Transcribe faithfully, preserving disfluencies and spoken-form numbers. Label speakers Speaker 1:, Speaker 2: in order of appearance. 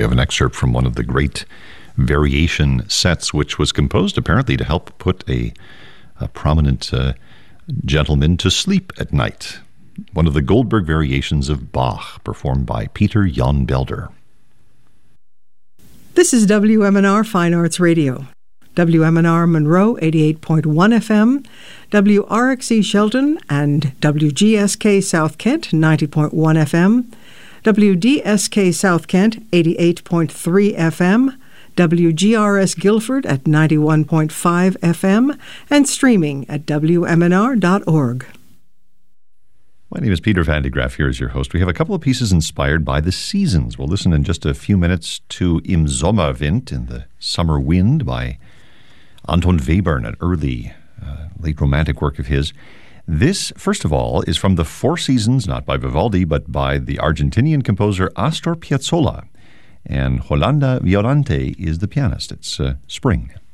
Speaker 1: have an excerpt from one of the great variation sets, which was composed apparently to help put a, a prominent uh, gentleman to sleep at night. One of the Goldberg variations of Bach, performed by Peter Jan Belder.
Speaker 2: This is W M N R Fine Arts Radio. W M N R Monroe, eighty-eight point one F M, W R X E Shelton and W G S K South Kent, ninety point one F M, W D S K South Kent, eighty-eight point three F M, W G R S Guilford at ninety-one point five F M, and streaming at W M N R dot org.
Speaker 1: My name is Peter Van de Graaff. Here is your host. We have a couple of pieces inspired by the seasons. We'll listen in just a few minutes to Im Sommerwind, in the Summer Wind, by Anton Webern, an early, uh, late romantic work of his. This, first of all, is from the Four Seasons, not by Vivaldi, but by the Argentinian composer Astor Piazzolla. And Yolanda Violante is the pianist. It's uh, spring.